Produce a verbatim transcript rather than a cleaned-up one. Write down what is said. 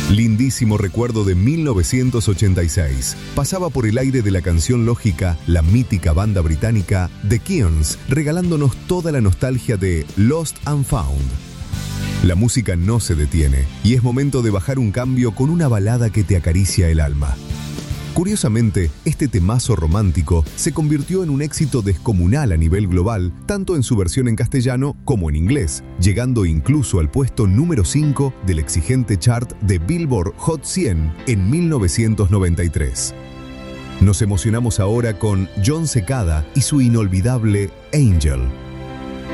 Lindísimo recuerdo de mil novecientos ochenta y seis. Pasaba por el aire de la canción lógica la mítica banda británica The Kearns, regalándonos toda la nostalgia de Lost and Found. La música no se detiene y es momento de bajar un cambio con una balada que te acaricia el alma. Curiosamente, este temazo romántico se convirtió en un éxito descomunal a nivel global, tanto en su versión en castellano como en inglés, llegando incluso al puesto número cinco del exigente chart de Billboard Hot cien en mil novecientos noventa y tres. Nos emocionamos ahora con Jon Secada y su inolvidable Angel.